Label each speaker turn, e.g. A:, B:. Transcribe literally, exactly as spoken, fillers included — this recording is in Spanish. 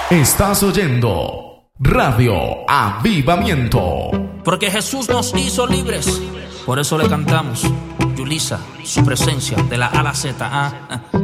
A: Estás oyendo Radio Avivamiento.
B: Porque Jesús nos hizo libres. Por eso le cantamos, Yulisa, su presencia de la A a la Z. ¿ah?